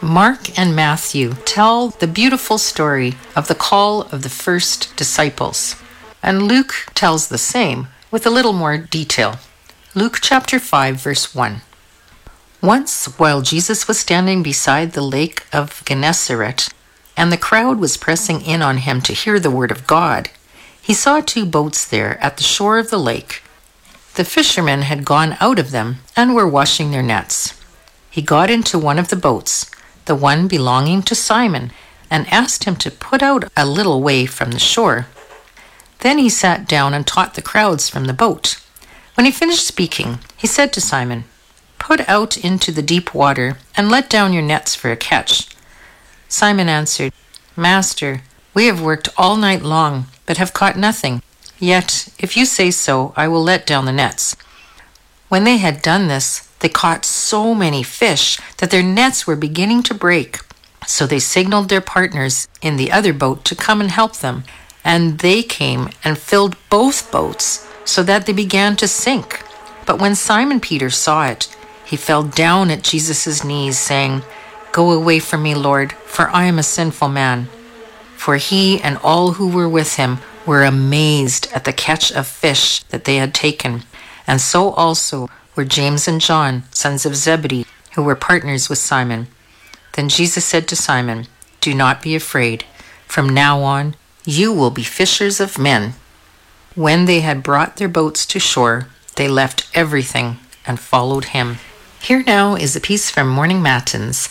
Mark and Matthew tell the beautiful story of the call of the first disciples, and Luke tells the same with a little more detail. Luke chapter 5, verse 1. Once, while Jesus was standing beside the lake of Gennesaret, and the crowd was pressing in on him to hear the word of God, he saw two boats there at the shore of the lake. The fishermen had gone out of them and were washing their nets. He got into one of the boats, the one belonging to Simon, and asked him to put out a little way from the shore. Then he sat down and taught the crowds from the boat. When he finished speaking, he said to Simon, "Put out into the deep water and let down your nets for a catch." Simon answered, "Master, we have worked all night long, but have caught nothing. Yet, if you say so, I will let down the nets." When they had done this, they caught so many fish that their nets were beginning to break. So they signaled their partners in the other boat to come and help them. And they came and filled both boats so that they began to sink. But when Simon Peter saw it, he fell down at Jesus' knees, saying, "Go away from me, Lord, for I am a sinful man." For he and all who were with him were amazed at the catch of fish that they had taken, and so also were James and John, sons of Zebedee, who were partners with Simon. Then Jesus said to Simon, "Do not be afraid. From now on, you will be fishers of men." When they had brought their boats to shore, they left everything and followed him. Here now is a piece from Morning Matins